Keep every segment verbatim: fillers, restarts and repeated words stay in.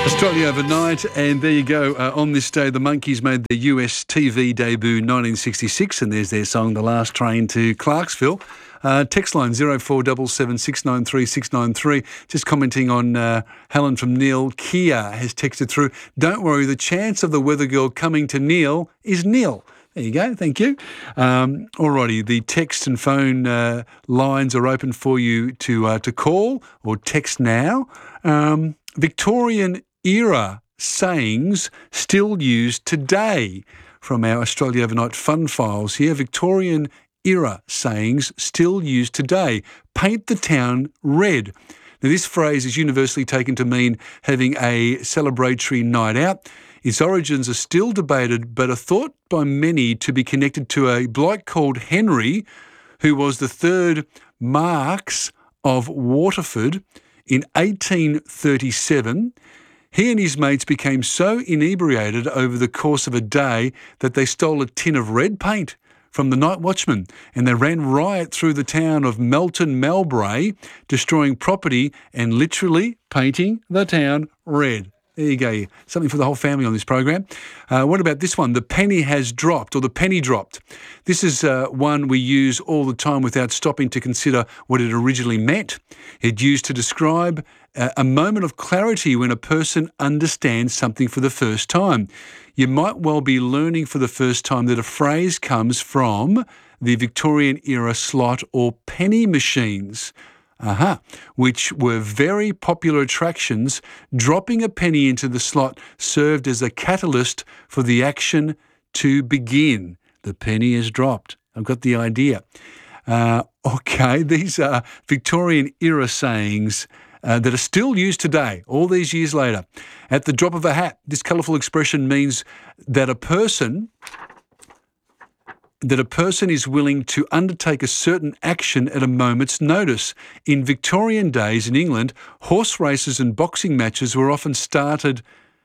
Australia overnight, and there you go. Uh, on this day, the Monkees made their U S T V debut nineteen sixty-six, and there's their song, The Last Train to Clarksville. Uh, text line zero four seven seven six nine three six nine three. Just commenting on uh, Helen from Neil. Kia has texted through, don't worry, the chance of the weather girl coming to Neil is nil. There you go. Thank you. Um, alrighty, the text and phone uh, lines are open for you to uh, to call or text now. Um, Victorian era sayings still used today from our Australia Overnight Fun Files here. Victorian era sayings still used today. Paint the town red. Now, this phrase is universally taken to mean having a celebratory night out. Its origins are still debated, but are thought by many to be connected to a bloke called Henry, who was the third Marques of Waterford in eighteen thirty-seven. He and his mates became so inebriated over the course of a day that they stole a tin of red paint from the night watchman, and they ran riot through the town of Melton Mowbray, destroying property and literally painting the town red. There you go. Something for the whole family on this program. Uh, what about this one? The penny has dropped, or the penny dropped. This is uh, one we use all the time without stopping to consider what it originally meant. It's used to describe uh, a moment of clarity when a person understands something for the first time. You might well be learning for the first time that a phrase comes from the Victorian era slot or penny machines. Aha, which were very popular attractions. Dropping a penny into the slot served as a catalyst for the action to begin. The penny is dropped. I've got the idea. Uh, okay, these are Victorian era sayings uh, that are still used today, all these years later. At the drop of a hat, this colourful expression means that a person... that a person is willing to undertake a certain action at a moment's notice. In Victorian days in England, horse races and boxing matches were often started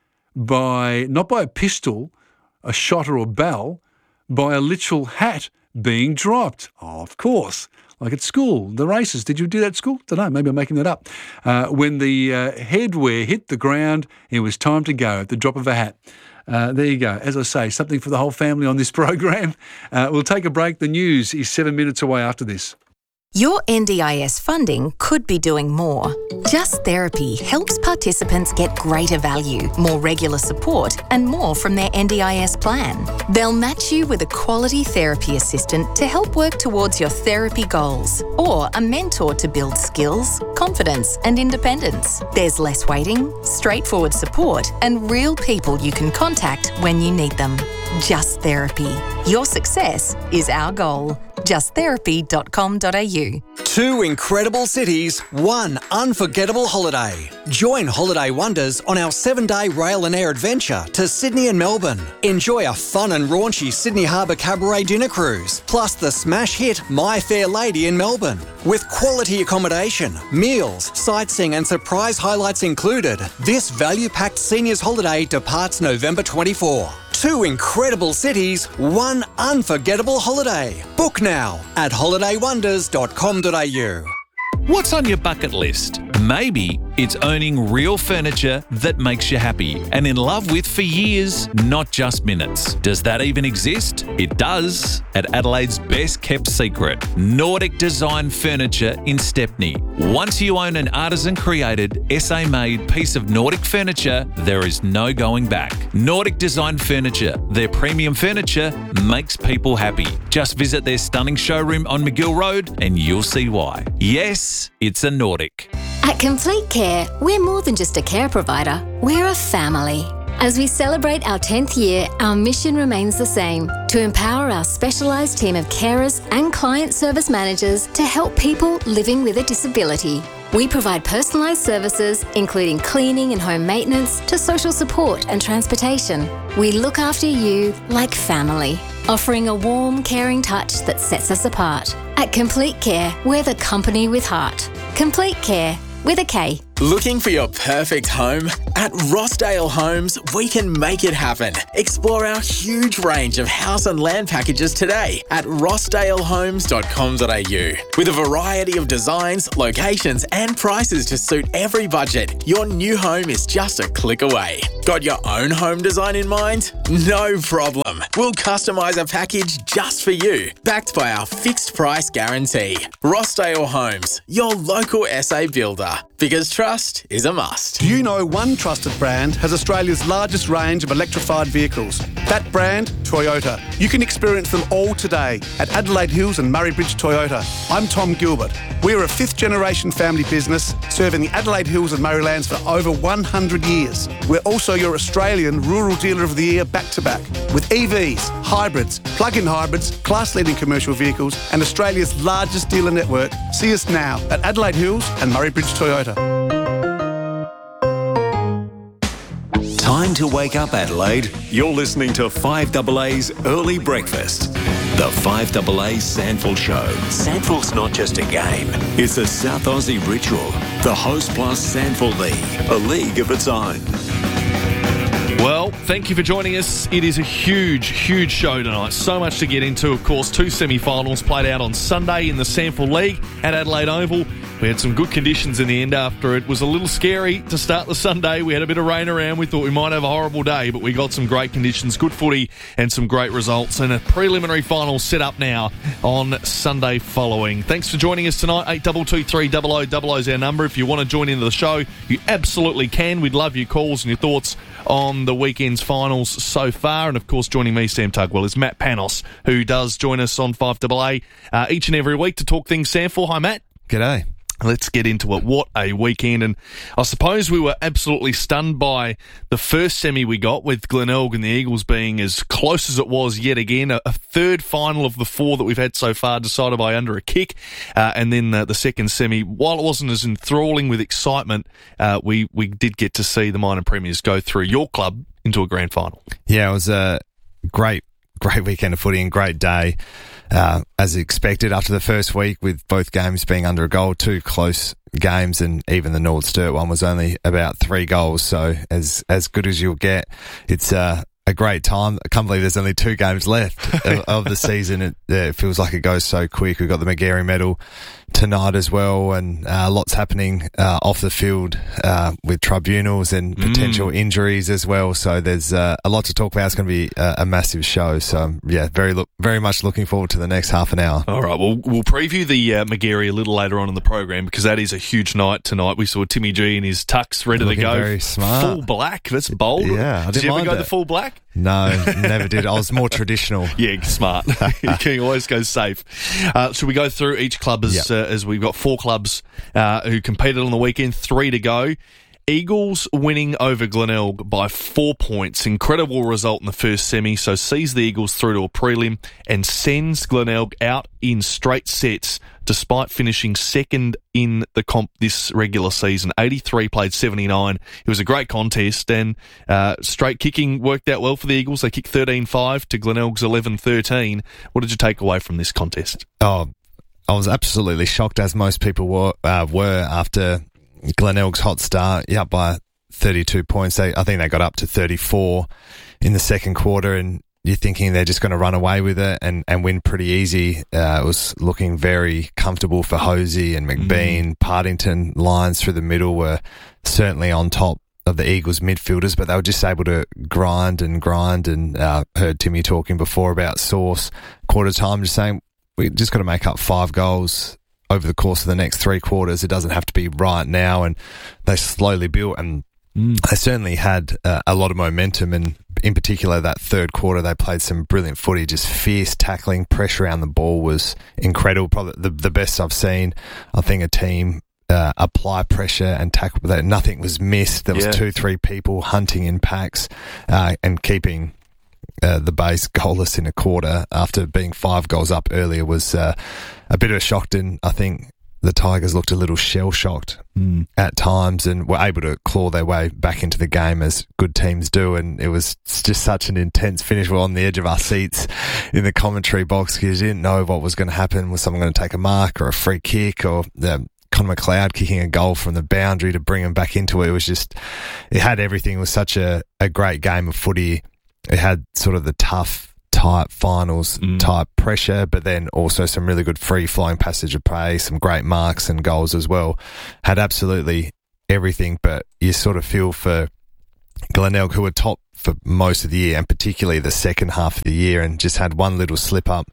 by, not by a pistol, a shot or a bell, by a literal hat being dropped. Oh, of course. Like at school, the races. Did you do that at school? Don't know, maybe I'm making that up. Uh, when the uh, headwear hit the ground, it was time to go at the drop of a hat. Uh, there you go. As I say, something for the whole family on this program. Uh, we'll take a break. The news is seven minutes away after this. Your N D I S funding could be doing more. Just Therapy helps participants get greater value, more regular support, and more from their N D I S plan. They'll match you with a quality therapy assistant to help work towards your therapy goals, or a mentor to build skills, confidence, and independence. There's less waiting, straightforward support, and real people you can contact when you need them. Just Therapy. Your success is our goal. just therapy dot com dot a u. Two incredible cities, one unforgettable holiday. Join Holiday Wonders on our seven-day rail and air adventure to Sydney and Melbourne. Enjoy a fun and raunchy Sydney Harbour Cabaret dinner cruise, plus the smash hit My Fair Lady in Melbourne. With quality accommodation, meals, sightseeing and surprise highlights included, this value-packed seniors holiday departs November twenty-fourth. Two incredible cities, one unforgettable holiday. Book now at holiday wonders dot com dot a u. What's on your bucket list? Maybe it's owning real furniture that makes you happy and in love with for years, not just minutes. Does that even exist? It does. At Adelaide's best kept secret, Nordic Design Furniture in Stepney. Once you own an artisan created, S A made piece of Nordic furniture, there is no going back. Nordic Design Furniture, their premium furniture makes people happy. Just visit their stunning showroom on McGill Road and you'll see why. Yes, it's a Nordic. At Complete Care, we're more than just a care provider, we're a family. As we celebrate our tenth year, our mission remains the same, to empower our specialised team of carers and client service managers to help people living with a disability. We provide personalised services, including cleaning and home maintenance, to social support and transportation. We look after you like family, offering a warm, caring touch that sets us apart. At Complete Care, we're the company with heart. Complete Care, with a K. Looking for your perfect home? At Rossdale Homes, we can make it happen. Explore our huge range of house and land packages today at rossdale homes dot com dot a u. With a variety of designs, locations and prices to suit every budget, your new home is just a click away. Got your own home design in mind? No problem. We'll customise a package just for you, backed by our fixed price guarantee. Rossdale Homes, your local S A builder. Because trust is a must. Do you know one trusted brand has Australia's largest range of electrified vehicles? That brand, Toyota. You can experience them all today at Adelaide Hills and Murray Bridge Toyota. I'm Tom Gilbert. We're a fifth generation family business serving the Adelaide Hills and Murraylands for over one hundred years. We're also your Australian Rural Dealer of the Year back to back with E Vs, hybrids, plug-in hybrids, class-leading commercial vehicles and Australia's largest dealer network. See us now at Adelaide Hills and Murray Bridge Toyota. Time to wake up, Adelaide. You're listening to five A A's Early Breakfast. The five A A Sandful Show. Sandful's not just a game. It's a South Aussie ritual. The Host Plus Sandful League. A league of its own. Well, thank you for joining us. It is a huge, huge show tonight. So much to get into. Of course, two semi-finals played out on Sunday in the Sandful League at Adelaide Oval. We had some good conditions in the end after it was a little scary to start the Sunday. We had a bit of rain around. We thought we might have a horrible day, but we got some great conditions, good footy and some great results. And a preliminary final set up now on Sunday following. Thanks for joining us tonight. eight two two three double oh double oh is our number. If you want to join into the show, you absolutely can. We'd love your calls and your thoughts on the weekend's finals so far. And, of course, joining me, Sam Tugwell, is Matt Panos, who does join us on five A A uh, each and every week to talk things Sandful. Hi, Matt. G'day. Let's get into it. What a weekend. And I suppose we were absolutely stunned by the first semi we got, with Glenelg and the Eagles being as close as it was yet again. A, a third final of the four that we've had so far decided by under a kick. Uh, and then uh, the second semi, while it wasn't as enthralling with excitement, uh, we, we did get to see the minor premiers go through your club into a grand final. Yeah, it was a great, great weekend of footy and great day. Uh, as expected, after the first week, with both games being under a goal, two close games, and even the North Sturt one was only about three goals. So as as good as you'll get. It's uh, a great time. I can't believe there's only two games left of, of the season. It, it feels like it goes so quick. We've got the McGarry medal tonight as well, and uh, lots happening uh, off the field uh, with tribunals and potential mm. injuries as well. So there's uh, a lot to talk about. It's going to be a, a massive show. So yeah, very look, very much looking forward to the next half an hour. All right, well, we'll preview the uh, McGarry a little later on in the program, because that is a huge night tonight. We saw Timmy G in his tux ready Looking to go. Very smart. Full black. That's bold. Yeah, I did you ever mind go it. the full black? No, never did. I was more traditional. Yeah, smart. You can always go safe. Uh, should we go through each club as, Yep. uh, as we've got four clubs uh, who competed on the weekend, three to go. Eagles winning over Glenelg by four points. Incredible result in the first semi, so sees the Eagles through to a prelim and sends Glenelg out in straight sets despite finishing second in the comp this regular season. eighty-three played seventy-nine. It was a great contest, and uh, straight kicking worked out well for the Eagles. They kicked thirteen five to Glenelg's eleven thirteen. What did you take away from this contest? Oh, I was absolutely shocked, as most people were, uh, were after Glenelg's hot start. Yeah, by thirty-two points. They, I think they got up to thirty-four in the second quarter, and you're thinking they're just going to run away with it and, and win pretty easy. Uh, it was looking very comfortable for Hosey and McBean. Mm. Partington lines through the middle were certainly on top of the Eagles midfielders, but they were just able to grind and grind. And uh, heard Timmy talking before about Sauce quarter time, just saying we just got to make up five goals over the course of the next three quarters. It doesn't have to be right now. And they slowly built, and mm. they certainly had uh, a lot of momentum. And in particular, that third quarter, they played some brilliant footy, just fierce tackling, pressure around the ball was incredible. Probably the, the best I've seen. I think a team uh, apply pressure and tackle, that nothing was missed. There was yeah. two, three people hunting in packs uh, and keeping Uh, the base goalless in a quarter after being five goals up earlier was uh, a bit of a shock. And I think the Tigers looked a little shell-shocked mm. at times and were able to claw their way back into the game, as good teams do. And it was just such an intense finish. We were on the edge of our seats in the commentary box because you didn't know what was going to happen. Was someone going to take a mark or a free kick? Or um, Conor McLeod kicking a goal from the boundary to bring him back into it. It was just, it had everything. It was such a, a great game of footy. It had sort of the tough type finals mm. type pressure, but then also some really good free flowing passage of play, some great marks and goals as well. Had absolutely everything, but you sort of feel for Glenelg, who were top for most of the year and particularly the second half of the year, and just had one little slip up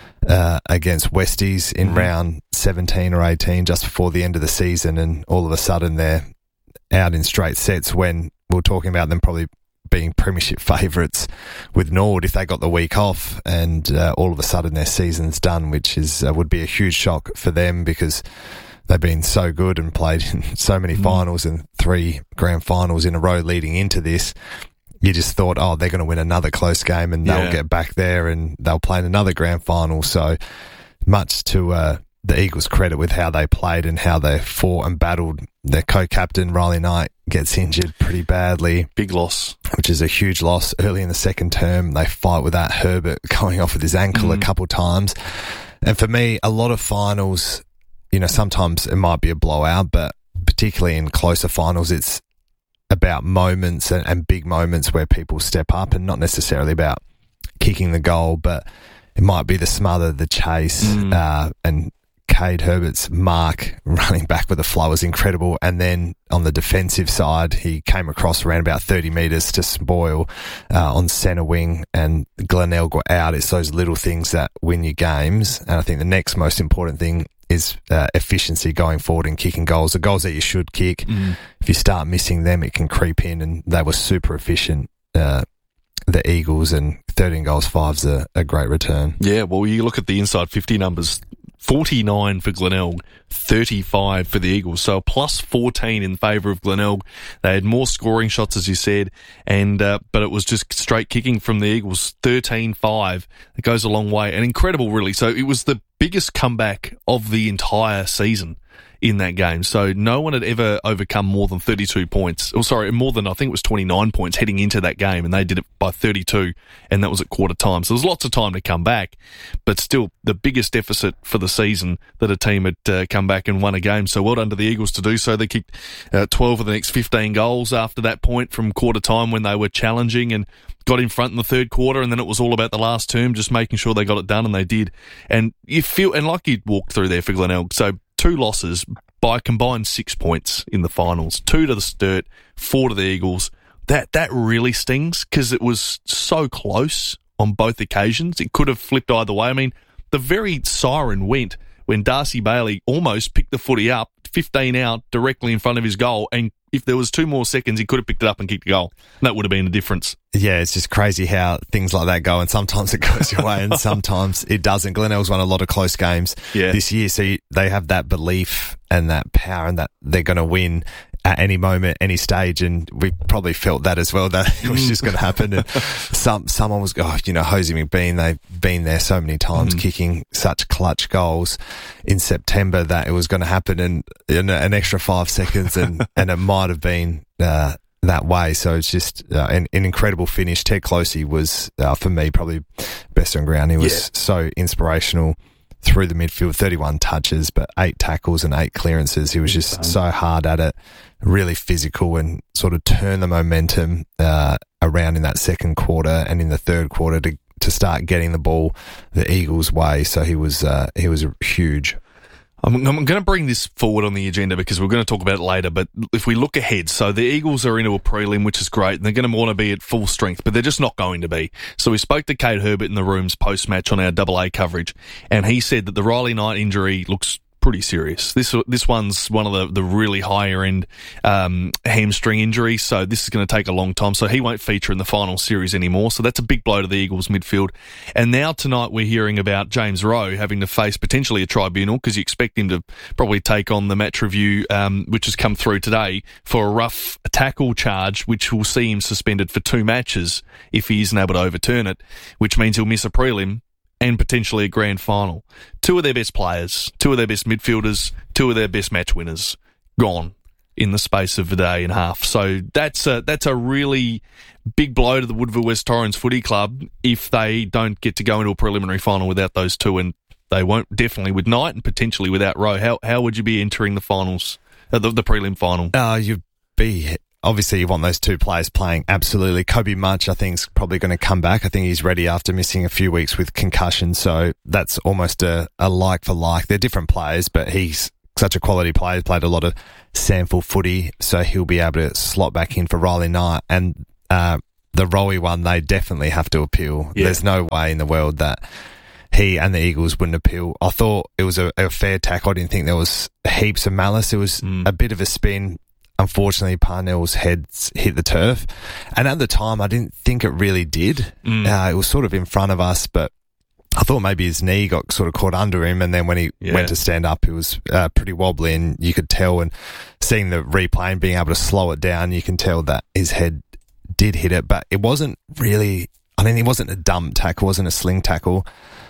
uh, against Westies in mm. round seventeen or eighteen just before the end of the season, and all of a sudden they're out in straight sets when we were talking about them probably being premiership favourites with Nord if they got the week off, and uh, all of a sudden their season's done, which is uh, would be a huge shock for them because they've been so good and played in so many mm. finals and three grand finals in a row leading into this. You just thought, oh, they're going to win another close game and they'll yeah. get back there and they'll play in another grand final. So much to uh, the Eagles' credit with how they played and how they fought and battled. Their co-captain, Riley Knight, gets injured pretty badly. Big loss. Which is a huge loss. Early in the second term, they fight with that Herbert going off with his ankle mm. a couple times. And for me, a lot of finals, you know, sometimes it might be a blowout, but particularly in closer finals, it's about moments and, and big moments where people step up, and not necessarily about kicking the goal, but it might be the smother, the chase, mm. uh, and Cade Herbert's mark running back with a flow was incredible. And then on the defensive side, he came across around about thirty metres to spoil uh, on centre wing, and Glenelg were out. It's those little things that win you games. And I think the next most important thing is uh, efficiency going forward and kicking goals. The goals that you should kick, mm. if you start missing them, it can creep in, and they were super efficient, uh, the Eagles, and thirteen goals, five's a, a great return. Yeah, well, you look at the inside fifty numbers, forty-nine for Glenelg, thirty-five for the Eagles. So a plus fourteen in favour of Glenelg. They had more scoring shots, as you said, and uh, but it was just straight kicking from the Eagles, thirteen five. It goes a long way, and incredible, really. So it was the biggest comeback of the entire season in that game. So no one had ever overcome more than thirty-two points. Oh, sorry, more than, I think it was twenty-nine points heading into that game, and they did it by thirty-two, and that was at quarter time. So there's lots of time to come back, but still the biggest deficit for the season that a team had uh, come back and won a game. So well done to the Eagles to do so. They kicked uh, twelve of the next fifteen goals after that point from quarter time when they were challenging and got in front in the third quarter, and then it was all about the last term, just making sure they got it done, and they did. And you feel, and like you'd walk through there for Glenelg, so two losses by combined six points in the finals, two to the Sturt, four to the Eagles. That that really stings because it was so close on both occasions. It could have flipped either way. I mean, the very siren went when Darcy Bailey almost picked the footy up, fifteen out, directly in front of his goal, and if there was two more seconds, he could have picked it up and kicked a goal. That would have been the difference. Yeah, it's just crazy how things like that go, and sometimes it goes your way and sometimes it doesn't. Glenelg's won a lot of close games yeah. this year, so you, they have that belief and that power and that they're going to win at any moment, any stage, and we probably felt that as well, that it was just going to happen. And some someone was, oh, you know, Hosey McBean, they've been there so many times mm. kicking such clutch goals in September that it was going to happen in, in an extra five seconds, and, and it might have been uh, that way. So it's just uh, an, an incredible finish. Ted Closey was, uh, for me, probably best on ground. He was yeah. so inspirational through the midfield, thirty-one touches, but eight tackles and eight clearances. He was just so hard at it, really physical, and sort of turned the momentum uh, around in that second quarter and in the third quarter to to start getting the ball the Eagles' way. So he was uh, he was huge. I'm, I'm going to bring this forward on the agenda because we're going to talk about it later, but if we look ahead, so the Eagles are into a prelim, which is great, and they're going to want to be at full strength, but they're just not going to be. So we spoke to Cade Herbert in the rooms post-match on our double A coverage, and he said that the Riley Knight injury looks pretty serious. This this one's one of the, the really higher end um, hamstring injuries, so this is going to take a long time. So he won't feature in the final series anymore. So that's a big blow to the Eagles midfield. And now tonight we're hearing about James Rowe having to face potentially a tribunal because you expect him to probably take on the match review, um, which has come through today, for a rough tackle charge, which will see him suspended for two matches if he isn't able to overturn it, which means he'll miss a prelim and potentially a grand final. Two of their best players, two of their best midfielders, two of their best match winners gone in the space of a day and a half. So that's a, that's a really big blow to the Woodville West Torrens Footy Club if they don't get to go into a preliminary final without those two. And they won't definitely with Knight and potentially without Rowe. How how would you be entering the finals, uh, the, the prelim final? Uh, you'd be... Obviously, you want those two players playing. Absolutely. Kobe Munch, I think, is probably going to come back. I think he's ready after missing a few weeks with concussion. So that's almost a, a like for like. They're different players, but he's such a quality player. He's played a lot of sample footy, so he'll be able to slot back in for Riley Knight. And uh, the Rowie one, they definitely have to appeal. Yeah. There's no way in the world that he and the Eagles wouldn't appeal. I thought it was a, a fair tackle. I didn't think there was heaps of malice. It was mm. a bit of a spin. Unfortunately, Parnell's head hit the turf. And at the time, I didn't think it really did. Mm. Uh, it was sort of in front of us, but I thought maybe his knee got sort of caught under him. And then when he yeah. went to stand up, it was uh, pretty wobbly. And you could tell, and seeing the replay and being able to slow it down, you can tell that his head did hit it. But it wasn't really, I mean, it wasn't a dump tackle, it wasn't a sling tackle.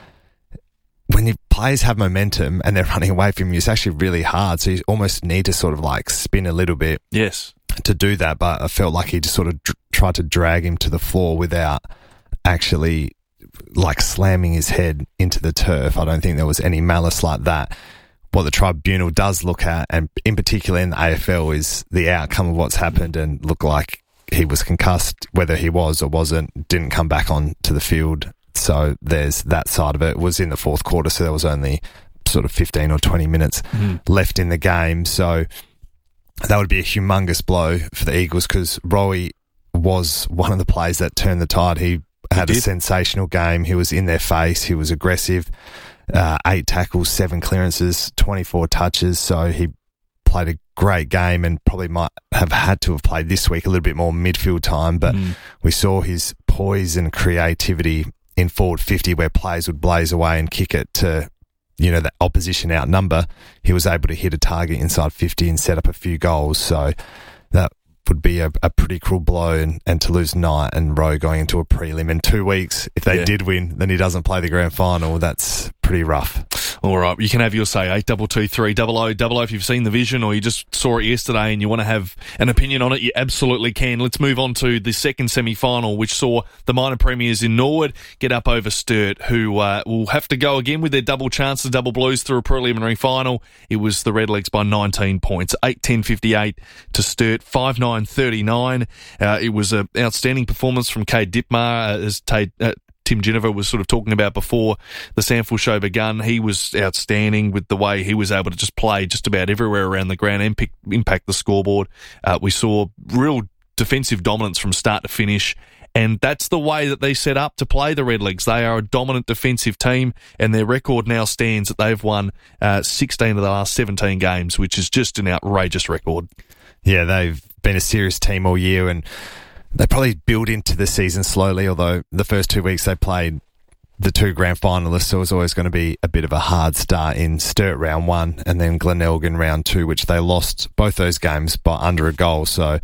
When your players have momentum and they're running away from you, it's actually really hard. So you almost need to sort of like spin a little bit. Yes. To do that. But I felt like he just sort of dr- tried to drag him to the floor without actually like slamming his head into the turf. I don't think there was any malice like that. What the tribunal does look at, and in particular in the A F L, is the outcome of what's happened and look like he was concussed, whether he was or wasn't, didn't come back on to the field. So there's that side of it. It was in the fourth quarter, so there was only sort of fifteen or twenty minutes mm. left in the game. So that would be a humongous blow for the Eagles because Rowie was one of the players that turned the tide. He had he a sensational game. He was in their face. He was aggressive. Uh, eight tackles, seven clearances, twenty-four touches. So he played a great game and probably might have had to have played this week a little bit more midfield time. But mm. we saw his poise and creativity in forward fifty where players would blaze away and kick it to, you know, the opposition outnumber. He was able to hit a target inside fifty and set up a few goals. So that would be a, a pretty cruel blow, and, and to lose Knight and Rowe going into a prelim in two weeks. If they yeah. did win, then he doesn't play the grand final. That's pretty rough. All right, you can have your say, eight two two three double oh double oh if you've seen the vision or you just saw it yesterday and you want to have an opinion on it, you absolutely can. Let's move on to the second semi-final, which saw the minor premiers in Norwood get up over Sturt, who uh, will have to go again with their double chance, the double blues, through a preliminary final. It was the Redlegs by nineteen points, eight ten fifty-eight to Sturt, five nine thirty-nine. Uh, it was an outstanding performance from Cade Dittmar, uh, as Tate... Uh, Tim Ginniver was sort of talking about before the Sandful show begun. He was outstanding with the way he was able to just play just about everywhere around the ground and pick, impact the scoreboard. Uh, we saw real defensive dominance from start to finish, and that's the way that they set up to play the Redlegs. They are a dominant defensive team, and their record now stands that they've won uh, sixteen of the last seventeen games, which is just an outrageous record. Yeah, they've been a serious team all year, and they probably build into the season slowly, although the first two weeks they played the two grand finalists, so it was always going to be a bit of a hard start in Sturt round one and then Glenelg round two, which they lost both those games by under a goal. So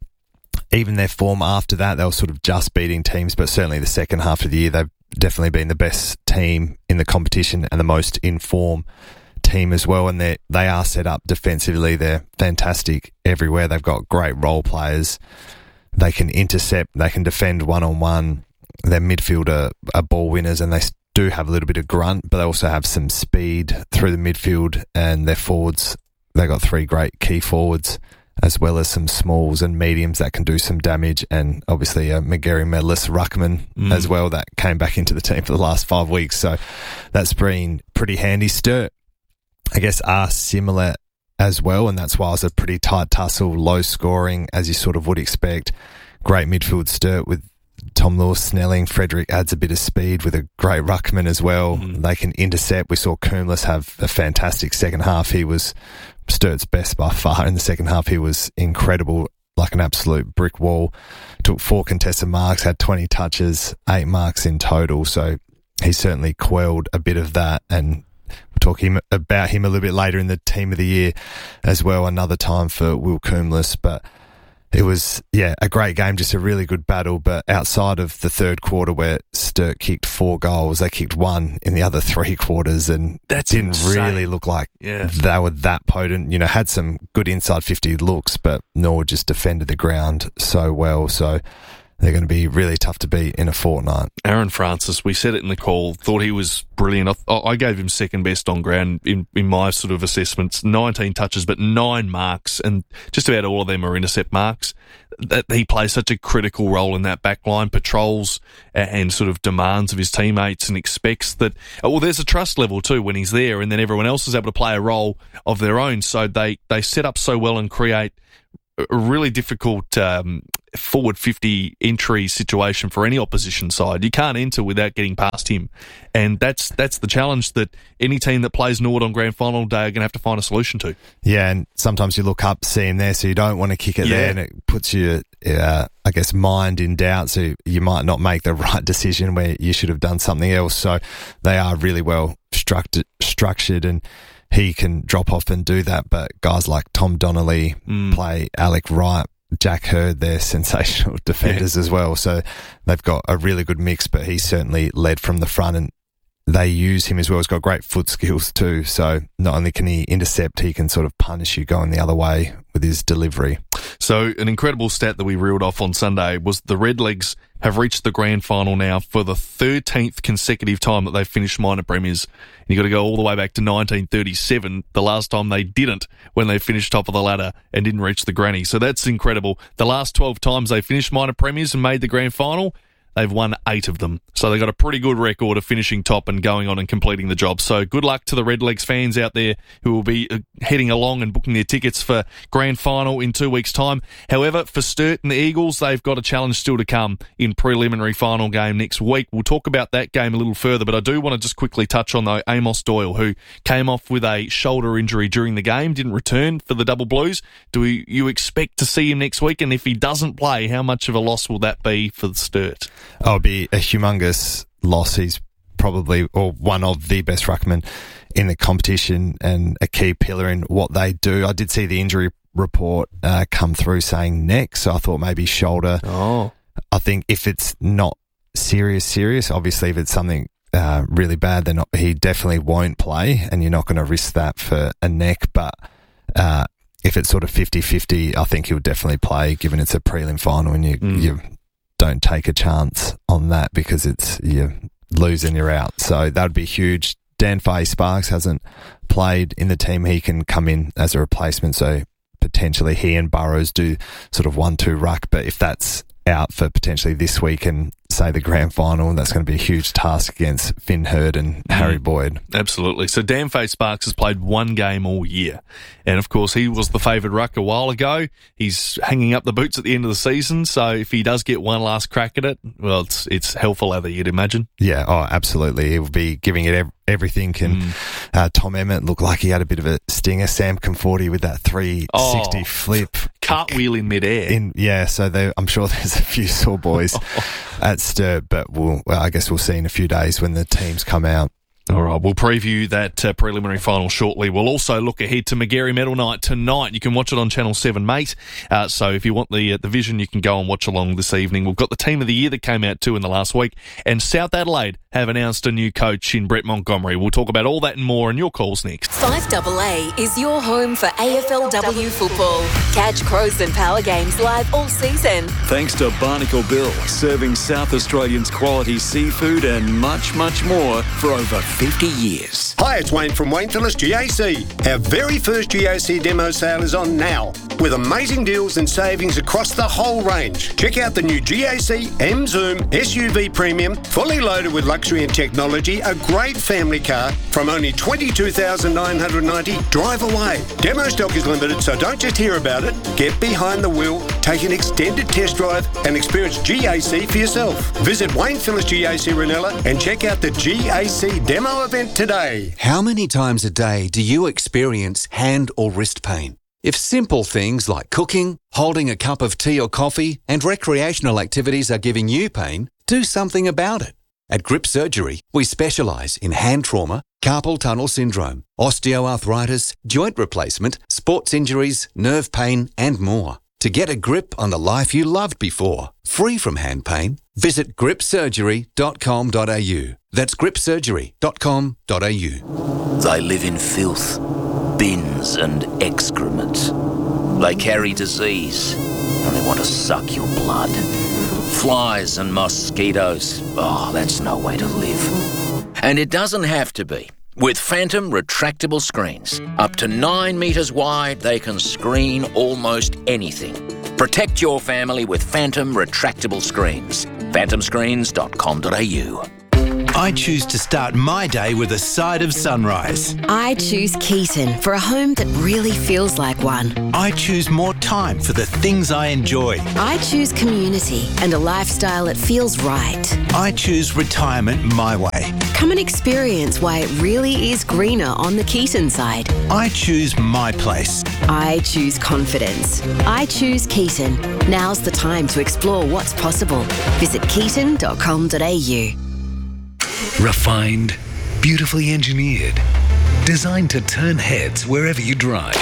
even their form after that, they were sort of just beating teams, but certainly the second half of the year, they've definitely been the best team in the competition and the most in form team as well. And they they are set up defensively. They're fantastic everywhere. They've got great role players. They can intercept, they can defend one-on-one. Their midfield are, are ball winners, and they do have a little bit of grunt, but they also have some speed through the midfield, and their forwards, they got three great key forwards, as well as some smalls and mediums that can do some damage, and obviously a McGarry medalist Ruckman mm. as well that came back into the team for the last five weeks. So that's been pretty handy. Sturt, I guess, are similar as well, and that's why it was a pretty tight tussle, low scoring, as you sort of would expect. Great midfield Sturt with Tom Lewis, Snelling. Frederick adds a bit of speed with a great ruckman as well. Mm. They can intercept. We saw Coombs have a fantastic second half. He was Sturt's best by far in the second half. He was incredible, like an absolute brick wall. Took four contested marks, had twenty touches, eight marks in total. So he certainly quelled a bit of that, and we'll talk him, about him a little bit later in the team of the year as well. Another time for Will Coombs, but it was, yeah, a great game, just a really good battle. But outside of the third quarter where Sturt kicked four goals, they kicked one in the other three quarters, and that didn't insane. really look like yeah. they were that potent. You know, had some good inside fifty looks, but Norwood just defended the ground so well. So they're going to be really tough to beat in a fortnight. Aaron Francis, we said it in the call, thought he was brilliant. I, I gave him second best on ground in, in my sort of assessments. nineteen touches, but nine marks, and just about all of them are intercept marks. That he plays such a critical role in that back line, patrols and sort of demands of his teammates, and expects that, well, there's a trust level too when he's there, and then everyone else is able to play a role of their own. So they, they set up so well and create a really difficult um, forward fifty entry situation for any opposition side. You can't enter without getting past him, and that's that's the challenge that any team that plays Nord on grand final day are going to have to find a solution to. Yeah, and sometimes you look up, see him there, so you don't want to kick it Yeah. there, and it puts your, uh, I guess, mind in doubt, so you might not make the right decision where you should have done something else. So they are really well structured, structured and he can drop off and do that, but guys like Tom Donnelly Mm. play Alec Wright, Jack Hurd, they're sensational defenders as well. So they've got a really good mix, but he's certainly led from the front, and they use him as well. He's got great foot skills too. So not only can he intercept, he can sort of punish you going the other way with his delivery. So an incredible stat that we reeled off on Sunday was the Redlegs have reached the grand final now for the thirteenth consecutive time that they've finished minor premiers. And you've got to go all the way back to nineteen thirty-seven, the last time they didn't, when they finished top of the ladder and didn't reach the granny. So that's incredible. The last twelve times they finished minor premiers and made the grand final, they've won eight of them. So they've got a pretty good record of finishing top and going on and completing the job. So good luck to the Redlegs fans out there who will be heading along and booking their tickets for grand final in two weeks' time. However, for Sturt and the Eagles, they've got a challenge still to come in preliminary final game next week. We'll talk about that game a little further, but I do want to just quickly touch on, though, Amos Doyle, who came off with a shoulder injury during the game, didn't return for the Double Blues. Do we, you expect to see him next week? And if he doesn't play, how much of a loss will that be for the Sturt? Oh, it'll be a humongous loss. He's probably, or one of the best ruckmen in the competition and a key pillar in what they do. I did see the injury report uh, come through saying neck, so I thought maybe shoulder. Oh. I think if it's not serious, serious, obviously if it's something uh, really bad, then he definitely won't play, and you're not going to risk that for a neck. But uh, if it's sort of fifty-fifty, I think he'll definitely play, given it's a prelim final and you, mm. you don't take a chance on that because it's you lose and you're out. So that would be huge. Dan Fahey-Sparks hasn't played in the team. He can come in as a replacement, so potentially he and Burrows do sort of one two ruck. But if that's out for potentially this week and say the grand final, that's going to be a huge task against Finn Hurd and mm. Harry Boyd. Absolutely. So Dan Fahey-Sparks has played one game all year, and of course he was the favoured ruck a while ago. He's hanging up the boots at the end of the season, so if he does get one last crack at it, well, it's it's hell for leather, you'd imagine. Yeah, oh, absolutely. He'll be giving it ev- everything. And mm. uh, Tom Emmett looked like he had a bit of a stinger. Sam Conforti with that three sixty oh, flip. Cartwheel in midair. In, yeah, so they, I'm sure there's a few sore boys at Sturt, but we'll, well, I guess we'll see in a few days when the teams come out. All right, we'll preview that uh, preliminary final shortly. We'll also look ahead to Magarey Medal Night tonight. You can watch it on Channel seven, mate. Uh, so if you want the uh, the vision, you can go and watch along this evening. We've got the Team of the Year that came out too in the last week. And South Adelaide have announced a new coach in Brett Montgomery. We'll talk about all that and more in your calls next. five double A is your home for A F L W football. Catch Crows and Power games live all season. Thanks to Barnacle Bill, serving South Australians quality seafood and much, much more for over fifty years. Hi, it's Wayne from Wayne Phillips G A C. Our very first G A C demo sale is on now, with amazing deals and savings across the whole range. Check out the new G A C M Zoom S U V Premium, fully loaded with luxury and technology, a great family car from only twenty-two thousand nine hundred ninety dollars. Drive away. Demo stock is limited, so don't just hear about it. Get behind the wheel, take an extended test drive and experience G A C for yourself. Visit Wayne Phillips G A C Ranella and check out the G A C demo event today. How many times a day do you experience hand or wrist pain? If simple things like cooking, holding a cup of tea or coffee, and recreational activities are giving you pain, do something about it. At Grip Surgery, we specialise in hand trauma, carpal tunnel syndrome, osteoarthritis, joint replacement, sports injuries, nerve pain, and more. To get a grip on the life you loved before, free from hand pain, visit grip surgery dot com dot a u. That's grip surgery dot com dot a u. They live in filth, bins and excrement. They carry disease, and they want to suck your blood. Flies and mosquitoes. Oh, that's no way to live. And it doesn't have to be. With Phantom retractable screens, up to nine metres wide, they can screen almost anything. Protect your family with Phantom retractable screens. phantom screens dot com dot a u. I choose to start my day with a side of sunrise. I choose Keaton for a home that really feels like one. I choose more time for the things I enjoy. I choose community and a lifestyle that feels right. I choose retirement my way. Come and experience why it really is greener on the Keaton side. I choose my place. I choose confidence. I choose Keaton. Now's the time to explore what's possible. Visit keaton dot com dot a u. Refined, beautifully engineered, designed to turn heads wherever you drive.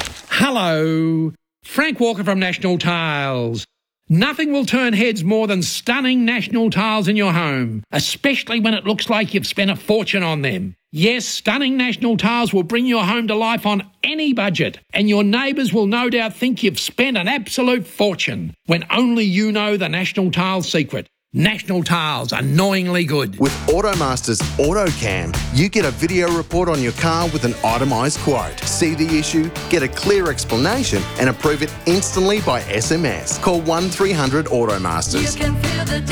Hello, Frank Walker from National Tiles. Nothing will turn heads more than stunning National Tiles in your home, especially when it looks like you've spent a fortune on them. Yes, stunning National Tiles will bring your home to life on any budget, and your neighbours will no doubt think you've spent an absolute fortune, when only you know the National Tiles secret. National Tiles, annoyingly good. With Automaster's AutoCam, you get a video report on your car with an itemised quote. See the issue, get a clear explanation and approve it instantly by S M S. Call one three hundred Automasters. You can feel the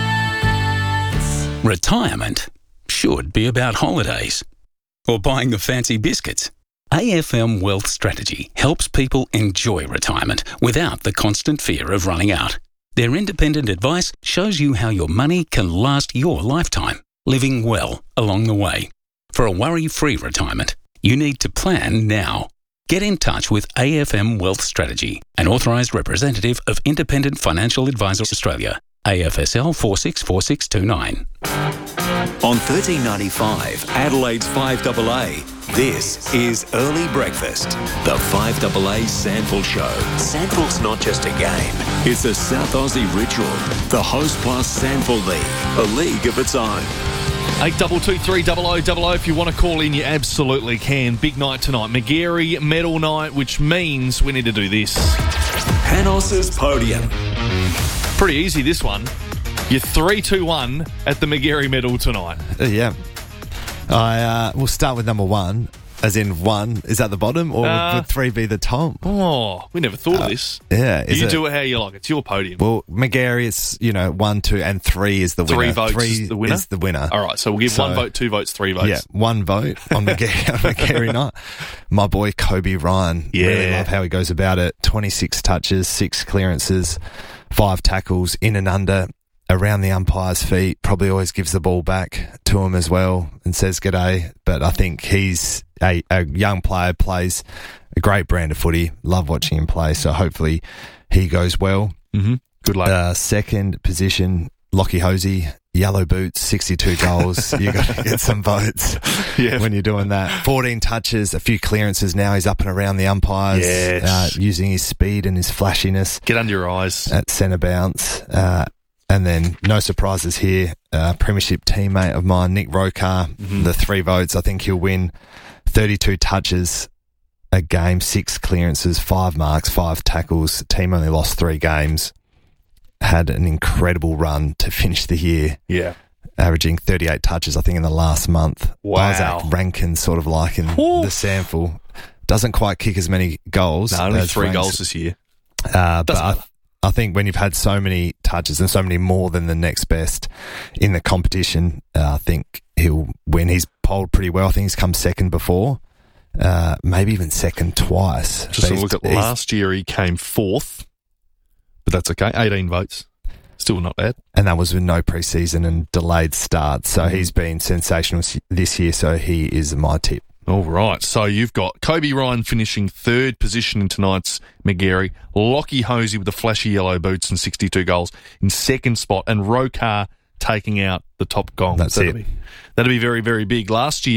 difference. Retirement should be about holidays or buying the fancy biscuits. A F M Wealth Strategy helps people enjoy retirement without the constant fear of running out. Their independent advice shows you how your money can last your lifetime, living well along the way. For a worry-free retirement, you need to plan now. Get in touch with A F M Wealth Strategy, an authorised representative of Independent Financial Advisors Australia, A F S L four six four six two nine. On thirteen ninety-five, Adelaide's five A A. This is Early Breakfast, the five A A Sandful Show. Sandful's not just a game, it's a South Aussie ritual. The Host Plus Sandful League, a league of its own. eight two two three double oh double oh. If you want to call in, you absolutely can. Big night tonight. Magarey medal night, which means we need to do this. Panos's Podium. Pretty easy, this one. You're three two one at the Magarey medal tonight. Uh, yeah. I uh, We'll start with number one, as in one is at the bottom, or Uh, would three be the top? Oh, we never thought Uh, of this. Yeah. is You it- do it how you like. It's your podium. Well, Magarey, it's, you know, one, two, and three is the winner. Three votes Three is the winner? is the winner. All right, so we'll give So- one vote, two votes, three votes. Yeah, one vote on Magarey, on Magarey night. My boy Kobe Ryan. Really Yeah. love how he goes about it. twenty-six touches, six clearances, five tackles, in and under, around the umpire's feet. Probably always gives the ball back to him as well and says g'day. But I think he's a, a young player, plays a great brand of footy. Love watching him play. So hopefully he goes well. Mm-hmm. Good luck. Uh, second position, Lockie Hosey, yellow boots, sixty-two goals. You got to get some votes Yeah. when you're doing that. fourteen touches, a few clearances now. He's up and around the umpires, Yes. uh, using his speed and his flashiness Get under your eyes. at centre bounce. Uh, and then no surprises here. Uh, premiership teammate of mine, Nick Rokar, Mm-hmm. the three votes. I think he'll win. thirty-two touches a game, six clearances, five marks, five tackles. The team only lost three games. Had an incredible run to finish the year. Yeah. Averaging thirty-eight touches, I think, in the last month. Wow. Isaac Rankin, sort of like in the sample. Doesn't quite kick as many goals. No, only as three Ranks. goals this year. Uh, but Doesn't I, matter. I think when you've had so many touches and so many more than the next best in the competition, uh, I think he'll win. He's polled pretty well. I think he's come second before, uh, maybe even second twice. Just But a he's- look at he's- last year, he came fourth, but that's okay. eighteen votes. Still not bad. And that was with no preseason and delayed start. So he's been sensational s- this year. So he is my tip. All right. So you've got Kobe Ryan finishing third position in tonight's Magarey. Lockie Hosey with the flashy yellow boots and sixty-two goals in second spot. And Rokar taking out the top gong. That's that'd it. Be, that'd be very, very big. Last year,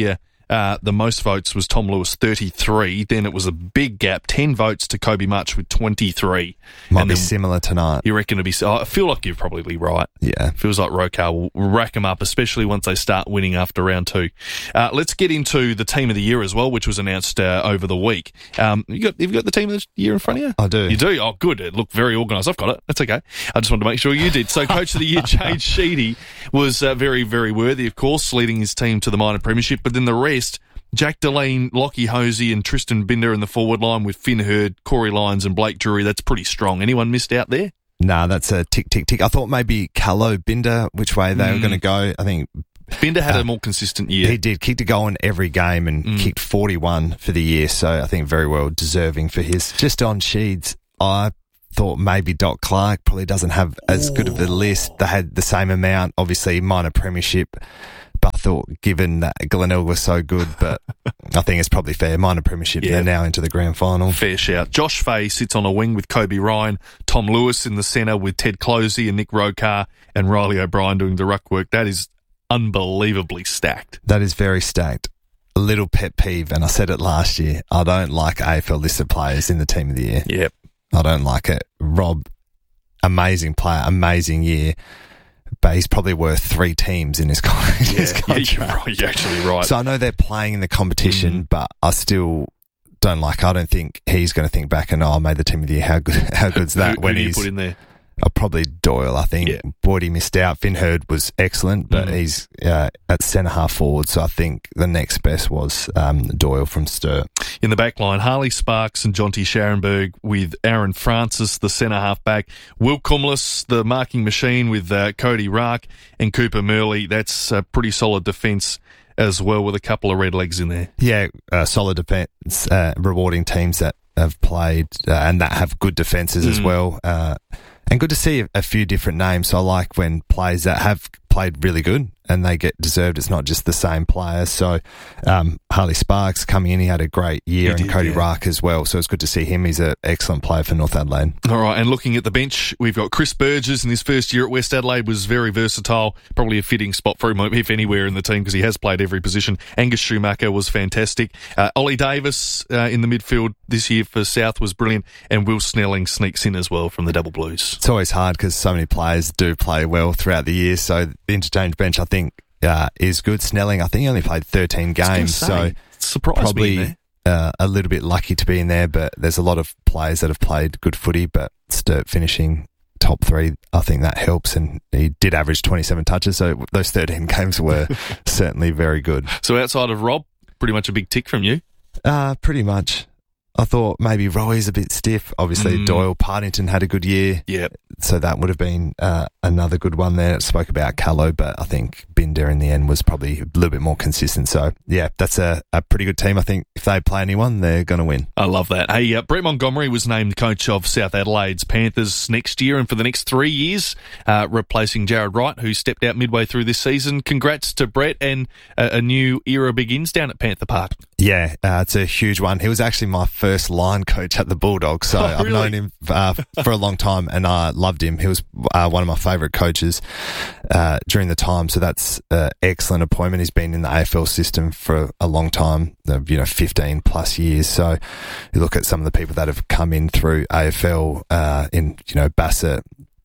uh, the most votes was Tom Lewis, thirty-three. Then it was a big gap, ten votes to Kobe Much with twenty-three. Might and be then similar tonight. You reckon it'll be... I feel like you're probably right. Yeah. Feels like Rokar will rack them up, especially once they start winning after round two. Uh, let's get into the Team of the Year as well, which was announced uh, over the week. Um, you got, have you got the Team of the Year in front of you? I do. You do? Oh, good. It looked very organised. I've got it. That's okay. I just wanted to make sure you did. So Coach of the Year, Jade Sheedy, was uh, very, very worthy, of course, leading his team to the minor premiership. But then the rest, Jack Deline, Lockie Hosey and Tristan Binder in the forward line with Finn Hurd, Corey Lyons and Blake Drury. That's pretty strong. Anyone missed out there? Nah, that's a tick, tick, tick. I thought maybe Callow, Binder, which way they Mm. were going to go. I think Binder had uh, a more consistent year. He did. Kicked a goal in every game and Mm. kicked forty-one for the year. So I think very well deserving for his. Just on Sheeds, I thought maybe Doc Clark probably doesn't have as good of a list. They had the same amount, obviously minor premiership. But I thought, given that Glenelg was so good, but I think it's probably fair. Minor premiership, Yeah. they're now into the grand final. Fair shout. Josh Fay sits on a wing with Kobe Ryan, Tom Lewis in the centre with Ted Closey and Nick Rokar and Riley O'Brien doing the ruck work. That is unbelievably stacked. That is very stacked. A little pet peeve, and I said it last year, I don't like A F L listed players in the Team of the Year. Yep. I don't like it. Rob, amazing player, amazing year, but he's probably worth three teams in his, con- in his Yeah, contract. you're, right. You're actually right. So I know they're playing in the competition, Mm. but I still don't like. I don't think he's going to think back and oh, I made the Team of the Year. How good? How good's that? who, when who do you he's put in there? Uh, probably Doyle, I think. Yeah. Boydie missed out. Finn Hurd was excellent, but Mhm. he's uh, at centre half forward, so I think the next best was um, Doyle from Sturt. In the back line, Harley Sparks and Jonty Scharenberg with Aaron Francis, the centre half back. Will Cumless, the marking machine with uh, Cody Rack and Cooper Murley. That's a pretty solid defence as well with a couple of red legs in there. Yeah, uh, solid defence, uh, rewarding teams that have played uh, and that have good defences as Mm. well. Uh, and good to see a, a few different names. So I like when players that have played really good and they get deserved. It's not just the same players. So um, Harley Sparks coming in, he had a great year, He and did, Cody yeah. Rack as well. So it's good to see him. He's an excellent player for North Adelaide. All right, and looking at the bench, we've got Chris Burgess in his first year at West Adelaide, was very versatile, probably a fitting spot for him, if anywhere in the team, because he has played every position. Angus Schumacher was fantastic. Uh, Ollie Davis uh, in the midfield this year for South was brilliant, and Will Snelling sneaks in as well from the Double Blues. It's always hard because so many players do play well throughout the year. So the interchange bench, I think, uh, is good. Snelling, I think he only played thirteen games, say, so surprised me in probably there. uh, a little bit lucky to be in there. But there's a lot of players that have played good footy, but Sturt finishing top three, I think that helps. And he did average twenty-seven touches, so those thirteen games were certainly very good. So outside of Rob, pretty much a big tick from you. Uh, pretty much. I thought maybe Roy's a bit stiff. Obviously, Mm. Doyle Partington had a good year. Yep. So that would have been uh, another good one there. It spoke about Callow, but I think Binder in the end was probably a little bit more consistent. So, yeah, that's a, a pretty good team. I think if they play anyone, they're going to win. I love that. Hey, uh, Brett Montgomery was named coach of South Adelaide's Panthers next year and for the next three years, uh, replacing Jared Wright, who stepped out midway through this season. Congrats to Brett, and a, a new era begins down at Panther Park. Yeah, uh, it's a huge one. He was actually my first line coach at the Bulldogs, so Oh, I've really? known him uh, for a long time, and I loved him. He was uh, one of my favourite coaches uh, during the time, so that's an excellent appointment. He's been in the A F L system for a long time, uh, you know, fifteen plus years. So you look at some of the people that have come in through A F L uh, in, you know, Bassett,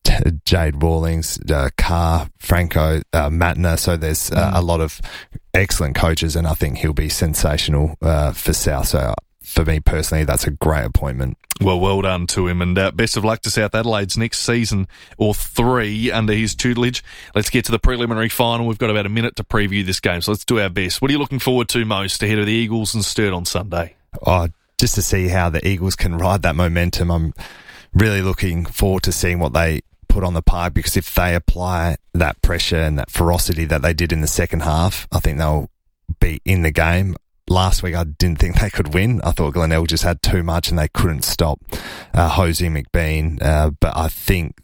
Jade Rawlings, uh, Carr, Franco, uh, Matner. So there's uh, a lot of excellent coaches, and I think he'll be sensational uh, for South. So for me personally, that's a great appointment. Well, well done to him, and uh, best of luck to South Adelaide's next season or three under his tutelage. Let's get to the preliminary final. We've got about a minute to preview this game, so let's do our best. What are you looking forward to most ahead of the Eagles and Sturt on Sunday? Oh, just to see how the Eagles can ride that momentum. I'm really looking forward to seeing what they put on the park, because if they apply that pressure and that ferocity that they did in the second half, I think they'll be in the game. Last week, I didn't think they could win. I thought Glenelg just had too much and they couldn't stop uh, Hosey McBean. Uh, but I think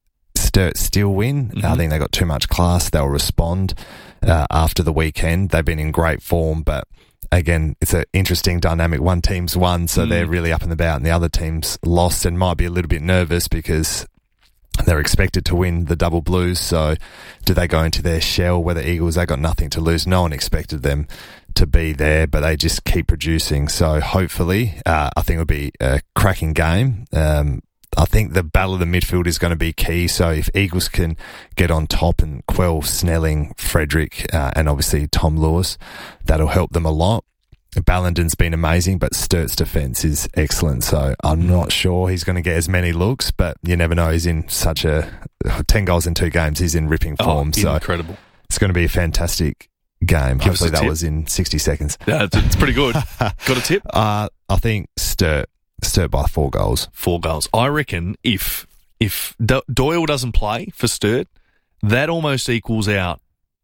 Sturt still win. Mm-hmm. I think they got too much class. They'll respond uh, after the weekend. They've been in great form, but again, it's an interesting dynamic. One team's won, so Mm. they're really up and about, and the other team's lost and might be a little bit nervous because they're expected to win the Double Blues. So do they go into their shell where the Eagles, they got nothing to lose. No one expected them to be there, but they just keep producing. So hopefully, uh, I think it'll be a cracking game. Um, I think the battle of the midfield is going to be key. So if Eagles can get on top and quell Snelling, Frederick, uh, and obviously Tom Lewis, that'll help them a lot. Ballandon's been amazing, but Sturt's defence is excellent. So I'm not sure he's going to get as many looks, but you never know. He's in such a ten goals in two games. He's in ripping form. Oh, so incredible. It's going to be a fantastic game. Give us Hopefully a that tip. was in sixty seconds. Yeah, it's, it's pretty good. Got a tip? Uh, I think Sturt. Sturt by four goals. Four goals. I reckon if if Do- Doyle doesn't play for Sturt, that almost equals out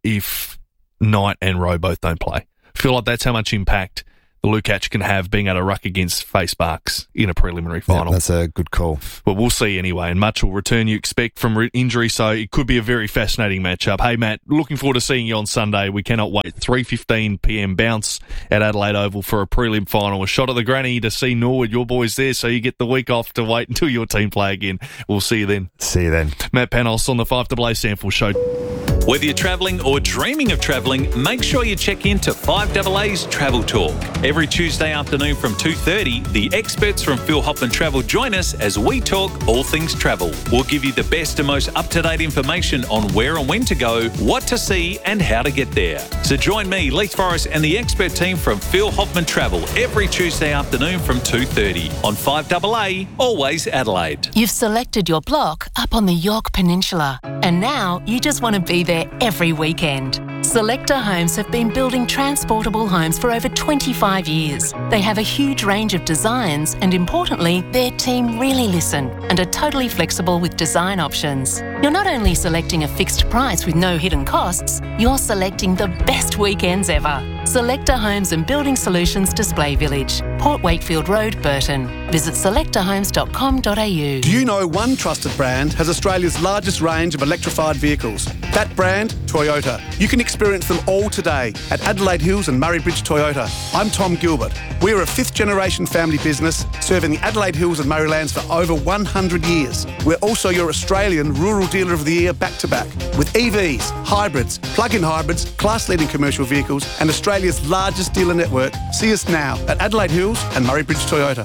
if Knight and Rowe both don't play. I feel like that's how much impact the Lukacs can have being able to ruck against face marks in a preliminary final. Yeah, that's a good call. But we'll see anyway, and much will return you expect from re- injury, so it could be a very fascinating matchup. Hey, Matt, looking forward to seeing you on Sunday. We cannot wait. three fifteen p.m. bounce at Adelaide Oval for a prelim final. A shot at the granny to see Norwood, your boys there, so you get the week off to wait until your team play again. We'll see you then. See you then. Matt Panos on the five A A Sample Show. Whether you're travelling or dreaming of travelling, make sure you check in to five A A's Travel Talk. Every Tuesday afternoon from two thirty, the experts from Phil Hoffman Travel join us as we talk all things travel. We'll give you the best and most up-to-date information on where and when to go, what to see and how to get there. So join me, Leith Forrest and the expert team from Phil Hoffman Travel every Tuesday afternoon from two thirty on five A A, always Adelaide. You've selected your block up on the York Peninsula, and now you just want to be there every weekend. Selector Homes have been building transportable homes for over twenty-five years. They have a huge range of designs and, importantly, their team really listen and are totally flexible with design options. You're not only selecting a fixed price with no hidden costs, you're selecting the best weekends ever. Selector Homes and Building Solutions Display Village, Port Wakefield Road, Burton. Visit selector homes dot com dot a u. Do you know one trusted brand has Australia's largest range of electrified vehicles? That brand, Toyota. You can experience them all today at Adelaide Hills and Murray Bridge Toyota. I'm Tom Gilbert. We're a fifth generation family business serving the Adelaide Hills and Murraylands for over one hundred years. We're also your Australian Rural Dealer of the Year back to back with E Vs, hybrids, plug-in hybrids, class-leading commercial vehicles and Australia's largest dealer network. See us now at Adelaide Hills and Murray Bridge Toyota.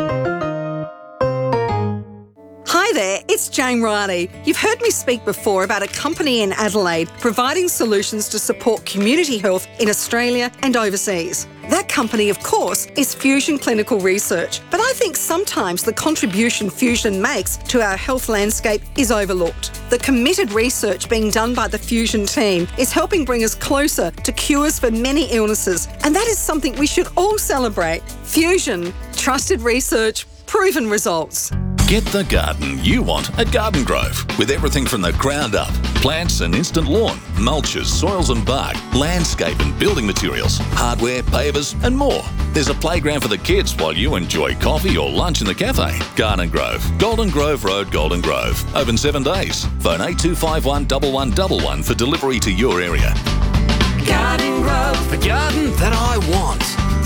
Hi there, it's Jane Riley. You've heard me speak before about a company in Adelaide providing solutions to support community health in Australia and overseas. That company, of course, is Fusion Clinical Research, but I think sometimes the contribution Fusion makes to our health landscape is overlooked. The committed research being done by the Fusion team is helping bring us closer to cures for many illnesses, and that is something we should all celebrate. Fusion, trusted research, proven results. Get the garden you want at Garden Grove with everything from the ground up. Plants and instant lawn, mulches, soils and bark, landscape and building materials, hardware, pavers and more. There's a playground for the kids while you enjoy coffee or lunch in the cafe. Garden Grove, Golden Grove Road, Golden Grove. Open seven days. Phone eight two five one one one one one for delivery to your area. Garden Grove, the garden that I want.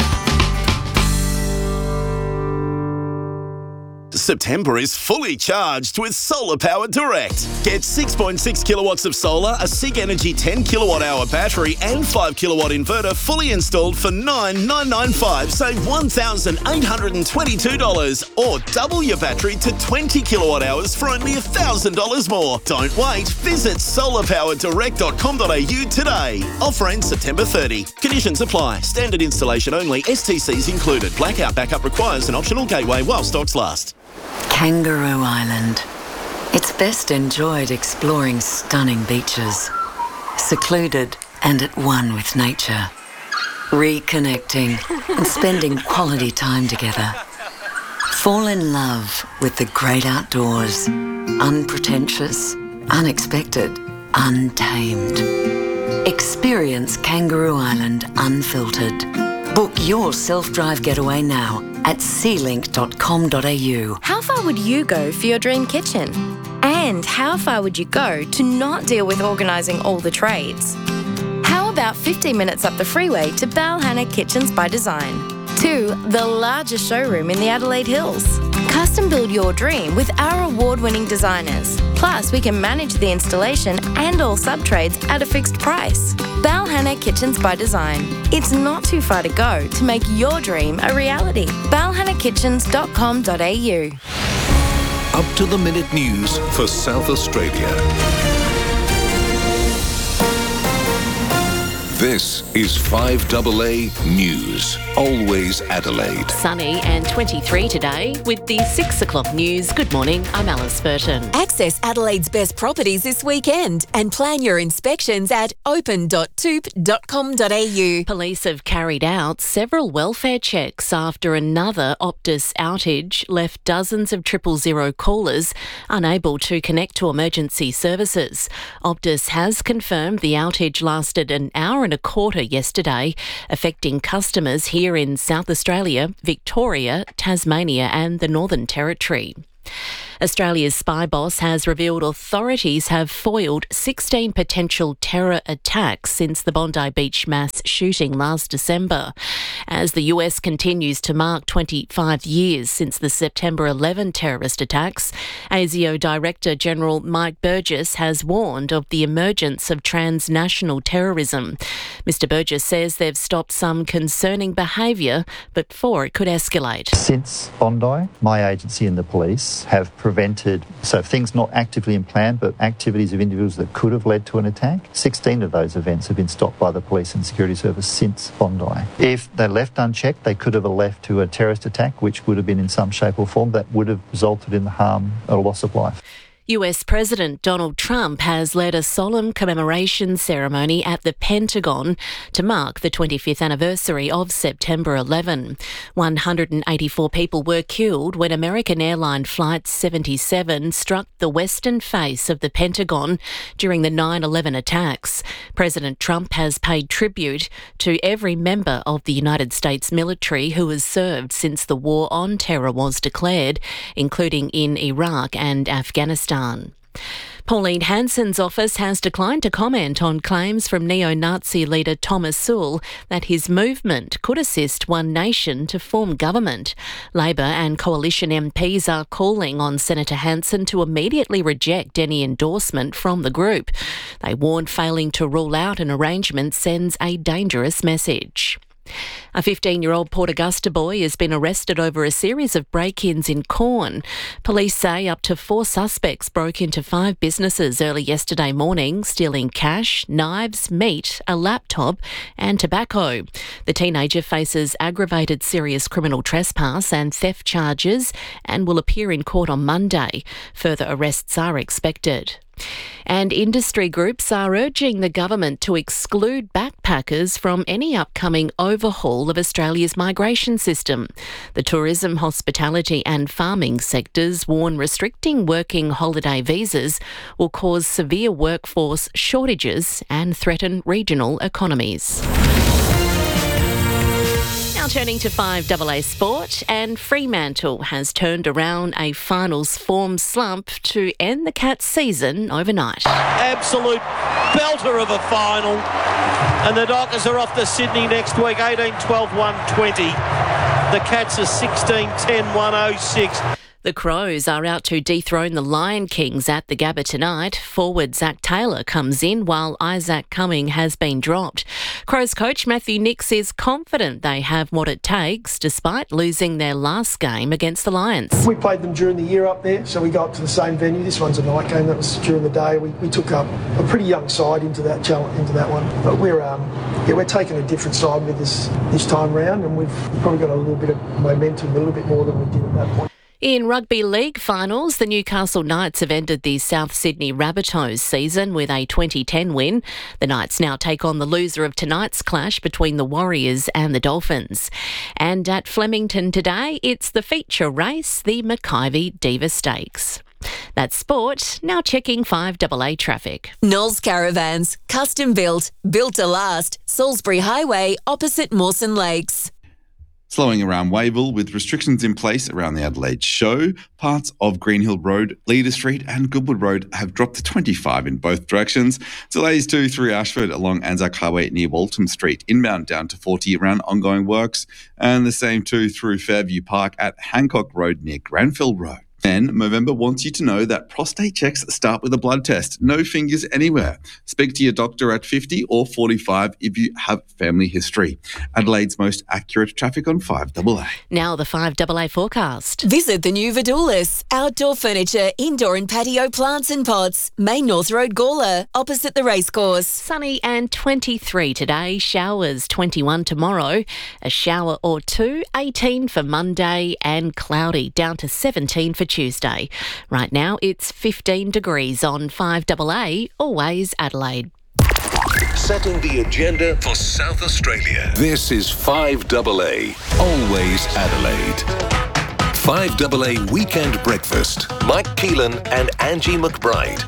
September is fully charged with Solar Power Direct. Get six point six kilowatts of solar, a SIG Energy ten kilowatt hour battery and five kilowatt inverter fully installed for nine thousand nine hundred ninety-five dollars. Save one thousand eight hundred twenty-two dollars or double your battery to twenty kilowatt hours for only one thousand dollars more. Don't wait. Visit solar power direct dot com dot a u today. Offer ends September thirtieth. Conditions apply. Standard installation only. S T Cs included. Blackout backup requires an optional gateway while stocks last. Kangaroo Island. It's best enjoyed exploring stunning beaches, secluded and at one with nature, reconnecting and spending quality time together. Fall in love with the great outdoors, unpretentious, unexpected, untamed. Experience Kangaroo Island unfiltered. Book your self-drive getaway now at sea link dot com dot a u. How far would you go for your dream kitchen? And how far would you go to not deal with organising all the trades? How about fifteen minutes up the freeway to Balhanna Kitchens by Design? To the largest showroom in the Adelaide Hills. Custom build your dream with our award-winning designers. Plus, we can manage the installation and all sub-trades at a fixed price. Balhanna Kitchens by Design. It's not too far to go to make your dream a reality. balhanna kitchens dot com dot a u. Up to the minute news for South Australia. This is five A A News. Always Adelaide. Sunny and twenty-three today with the six o'clock news. Good morning, I'm Alice Burton. Access Adelaide's best properties this weekend and plan your inspections at open dot toop dot com dot a u. Police have carried out several welfare checks after another Optus outage left dozens of triple zero callers unable to connect to emergency services. Optus has confirmed the outage lasted an hour and a quarter yesterday, affecting customers here in South Australia, Victoria, Tasmania and the Northern Territory. Australia's spy boss has revealed authorities have foiled sixteen potential terror attacks since the Bondi Beach mass shooting last December. As the U S continues to mark twenty-five years since the September eleventh terrorist attacks, ASIO Director General Mike Burgess has warned of the emergence of transnational terrorism. Mister Burgess says they've stopped some concerning behaviour, but before it could escalate. Since Bondi, my agency and the police have prevented, so things not actively in plan, but activities of individuals that could have led to an attack. sixteen of those events have been stopped by the police and security service since Bondi. If they left unchecked, they could have left to a terrorist attack, which would have been in some shape or form that would have resulted in the harm, a loss of life. U S President Donald Trump has led a solemn commemoration ceremony at the Pentagon to mark the twenty-fifth anniversary of September eleventh. one hundred eighty-four people were killed when American airline Flight seventy-seven struck the western face of the Pentagon during the nine eleven attacks. President Trump has paid tribute to every member of the United States military who has served since the war on terror was declared, including in Iraq and Afghanistan. Pauline Hanson's office has declined to comment on claims from neo-Nazi leader Thomas Sowell that his movement could assist One Nation to form government. Labor and Coalition M Ps are calling on Senator Hanson to immediately reject any endorsement from the group. They warned failing to rule out an arrangement sends a dangerous message. A fifteen-year-old Port Augusta boy has been arrested over a series of break-ins in Corn. Police say up to four suspects broke into five businesses early yesterday morning, stealing cash, knives, meat, a laptop and tobacco. The teenager faces aggravated serious criminal trespass and theft charges and will appear in court on Monday. Further arrests are expected. And industry groups are urging the government to exclude backpackers from any upcoming overhaul of Australia's migration system. The tourism, hospitality and farming sectors warn restricting working holiday visas will cause severe workforce shortages and threaten regional economies. Now turning to five A A Sport, and Fremantle has turned around a finals form slump to end the Cats season overnight. Absolute belter of a final, and the Dockers are off to Sydney next week, eighteen twelve one twenty. The Cats are sixteen ten one oh six. The Crows are out to dethrone the Lion Kings at the Gabba tonight. Forward Zach Taylor comes in while Isaac Cumming has been dropped. Crows coach Matthew Nix is confident they have what it takes despite losing their last game against the Lions. We played them during the year up there, so we go up to the same venue. This one's a night game. That was during the day. We, we took up a pretty young side into that challenge, into that one. But we're um, yeah, we're taking a different side with this this time round, and we've probably got a little bit of momentum, a little bit more than we did at that point. In Rugby League finals, the Newcastle Knights have ended the South Sydney Rabbitohs season with a twenty ten win. The Knights now take on the loser of tonight's clash between the Warriors and the Dolphins. And at Flemington today, it's the feature race, the Mackivy Diva Stakes. That's sport. Now checking five A A traffic. Knowles Caravans, custom built, built to last. Salisbury Highway, opposite Mawson Lakes. Slowing around Wavell with restrictions in place around the Adelaide Show. Parts of Greenhill Road, Leader Street and Goodwood Road have dropped to twenty-five in both directions. Delays too through Ashford along Anzac Highway near Waltham Street, inbound down to forty around ongoing works. And the same too through Fairview Park at Hancock Road near Granville Road. Then Movember wants you to know that prostate checks start with a blood test. No fingers anywhere. Speak to your doctor at fifty or forty-five if you have family history. Adelaide's most accurate traffic on five A A. Now the five A A forecast. Visit the new Vidoulis, outdoor furniture, indoor and patio plants and pots, Main North Road, Gawler, opposite the racecourse. Sunny and twenty-three today, showers twenty-one tomorrow, a shower or two, eighteen for Monday and cloudy down to seventeen for Tuesday. Right now it's fifteen degrees on five A A, always Adelaide. Setting the agenda for South Australia. This is five A A, always Adelaide. five A A Weekend Breakfast. Mike Keelan and Angie McBride.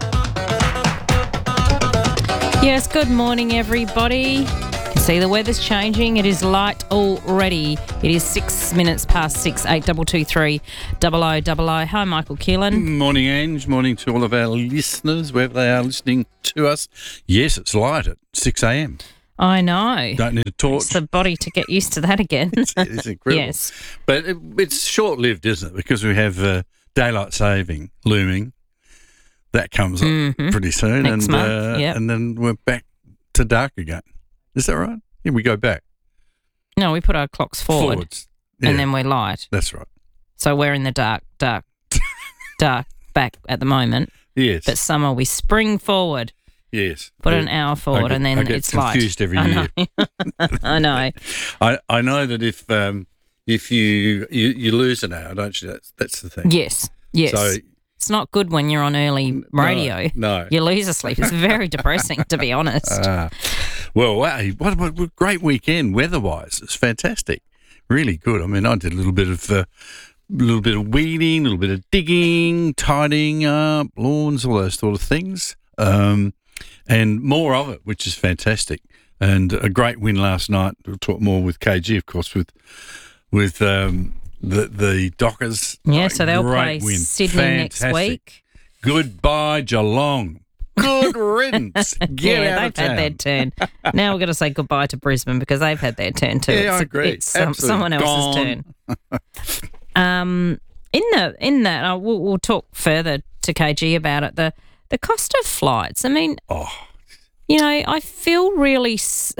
Yes, good morning, everybody. See, the weather's changing. It is light already. It is six minutes past six, eight double two three, double o, double o. Hi, Michael Keelan. Morning, Ange. Morning to all of our listeners, wherever they are listening to us. Yes, it's light at six a.m. I know. Don't need a torch. It's the body to get used to that again. it's, it's incredible. Yes. But it, it's short-lived, isn't it? Because we have uh, daylight saving looming. That comes up mm-hmm. pretty soon. Next and, month, uh, yep. and then we're back to dark again. Is that right? Yeah, we go back. No, we put our clocks forward. Forwards. Yeah. And then we're light. That's right. So we're in the dark, dark, dark back at the moment. Yes. But summer, we spring forward. Yes. Put yeah. an hour forward get, and then I get it's light. confused every I year. Know. I know. I, I know that if um, if you, you you lose an hour, don't you? That's, that's the thing. Yes, yes. So, it's not good when you're on early radio. No. no. You lose a sleep. It's very depressing, to be honest. Uh, well, wow, what, what a great weekend weather-wise. It's fantastic. Really good. I mean, I did a little bit of uh, a little bit of weeding, a little bit of digging, tidying up, lawns, all those sort of things, um, and more of it, which is fantastic. And a great win last night. We'll talk more with K G, of course, with with um, the the Dockers. Yeah, so they'll play win. Sydney fantastic. next week. Goodbye, Geelong. Good riddance. Get yeah, out they've of town. had their turn. Now we've got to say goodbye to Brisbane because they've had their turn too. Yeah, it's, I agree. It's some, Absolutely someone else's gone. turn. um, in the in that, uh, we'll, we'll talk further to K G about it. The the cost of flights. I mean, oh. you know, I feel really s-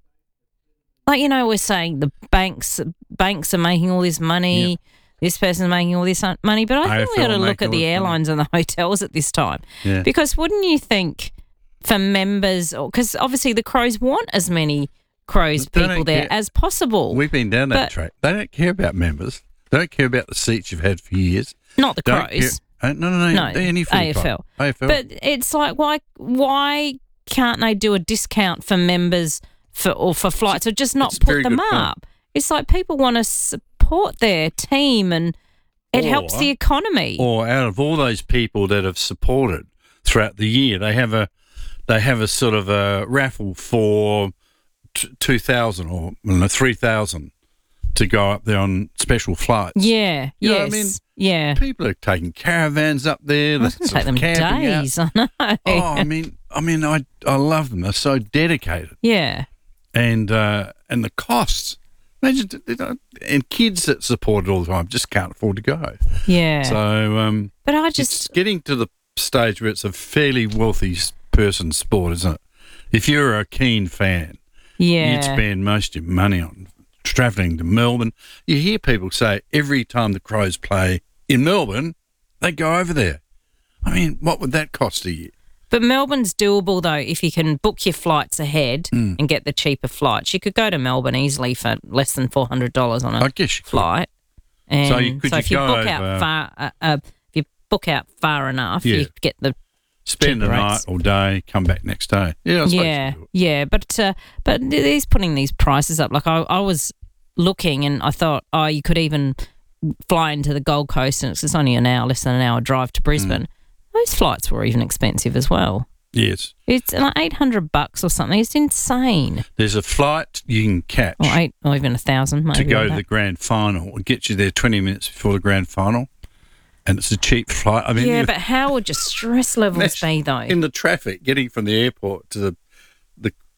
like you know we're saying the banks banks are making all this money. Yep. This person's making all this money, but I think we ought to look at the airlines and the hotels at this time. Yeah. Because wouldn't you think for members, because obviously the Crows want as many Crows They people don't there care. as possible. We've been down that But- track. They don't care about members. They don't care about the seats you've had for years. Not the Don't Crows. care- uh, no, no, no. No, any footy A F L. club. A F L. But it's like, why why can't they do a discount for members for or for flights or just not It's a put very them good point. up? It's like people want to support their team and it Or- helps the economy. Or out of all those people that have supported throughout the year, they have a they have a sort of a raffle for t- two thousand or well, three thousand to go up there on special flights. Yeah, You know yes, what I mean? yeah. People are taking caravans up there. It's They're going to take them camping out. days, I know. Oh, I mean, I mean, I I love them. They're so dedicated, yeah. and uh, and the costs. Imagine, you know, and kids that support it all the time just can't afford to go. Yeah. So, um, But I just it's getting to the stage where it's a fairly wealthy s- person's sport, isn't it? If you're a keen fan, Yeah. you'd spend most of your money on travelling to Melbourne. You hear people say every time the Crows play in Melbourne, they go over there. I mean, what would that cost a year? But Melbourne's doable, though, if you can book your flights ahead Mm. and get the cheaper flights. You could go to Melbourne easily for less than four hundred dollars on a I guess you could. flight. And So you- could so you if you go book over- out far, uh, uh, if you book out far enough, Yeah. you get the Spend the cheaper night rates. or day, come back next day. Yeah, I suppose yeah, yeah. But uh, but he's putting these prices up. Like I, I was looking and I thought, oh, you could even fly into the Gold Coast and it's just only an hour, less than an hour drive to Brisbane. Mm. Those flights were even expensive as well. Yes. It's like eight hundred bucks or something. It's insane. There's a flight you can catch Or eight, or even a thousand, maybe. to go like to the that. grand final. It gets you there twenty minutes before the grand final, and it's a cheap flight. I mean, yeah, you- but how would your stress levels be though? in the traffic getting from the airport to the the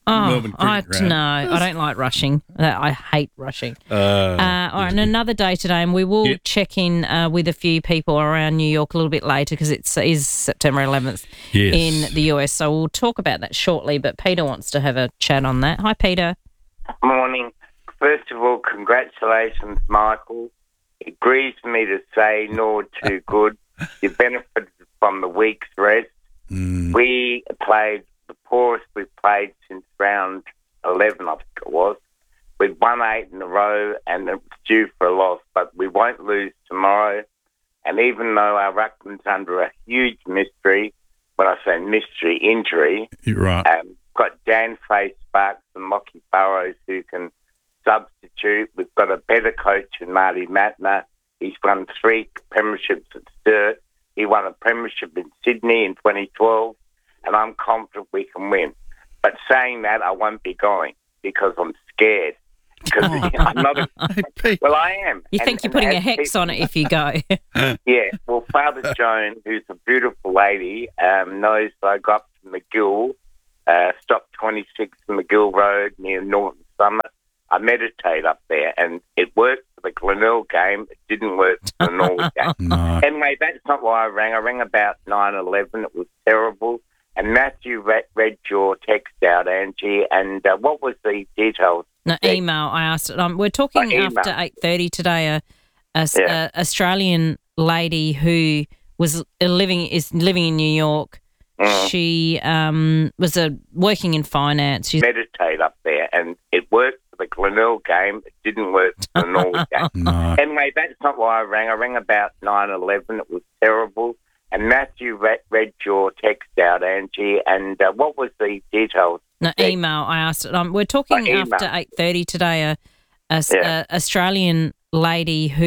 Oh, Melbourne I, Cricket Ground. no, I don't like rushing. Uh, I hate rushing. Uh, Uh, all right, and another day today, and we will Yep. check in uh, with a few people around New York a little bit later because it is September eleventh Yes. in the U S. So we'll talk about that shortly. But Peter wants to have a chat on that. Hi, Peter. Morning. First of all, congratulations, Michael. It grieves me to say, nor too good. You benefited from the week's rest. Mm. We played the poorest we've played since round eleven, I think it was. We've won eight in a row and it was due for a loss, but we won't lose tomorrow. And even though our ruckman's under a huge mystery, when I say mystery, injury, You're right. um, got Dan Faye Sparks and Lockie Burrows who can substitute. We've got a better coach in Marty Matner. He's won three premierships at Sturt. He won a premiership in Sydney in twenty twelve, and I'm confident we can win. But saying that, I won't be going because I'm scared. Because I'm not a, well, I am. You And- think you're and putting a as hex people- on it if you go. Yeah, well, Father Joan, who's a beautiful lady, um, knows that I got to McGill, uh, stopped twenty-six McGill Road near Norton Summit. I meditate up there, and it worked for the Glenelg game. It didn't work for the Norwood game. No. Anyway, that's not why I rang. I rang about nine eleven. It was terrible. And Matthew read, read your text out, Angie, and uh, what was the details? No, email. I asked. Um, we're talking Oh, email. after eight thirty today. A, a, Yeah. a Australian lady who was living is living in New York. Mm. She um, was a working in finance. She's Meditate up there, and it worked for the Glenelg game. It didn't work for the Norwood game. No. Anyway, that's not why I rang. I rang about nine eleven. It was terrible. And Matthew read, read your text out, Angie, and uh, what was the details? no, email. I asked. Um, we're talking Oh, email. after eight thirty today. A, a, Yeah. a Australian lady who